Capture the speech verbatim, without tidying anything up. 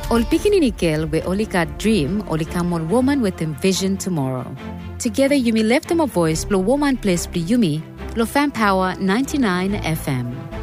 Ol pikinini girl we only got dream, only come on woman with envision tomorrow. Together you may lift them a voice, blow woman place, blow yumi, blow fan power ninety-nine F M.